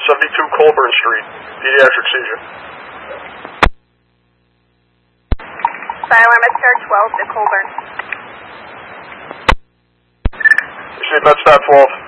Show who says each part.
Speaker 1: 72 Colburn Street, pediatric seizure.
Speaker 2: Fire alarm SCR 12 to Colburn.
Speaker 1: You see MedStat 12.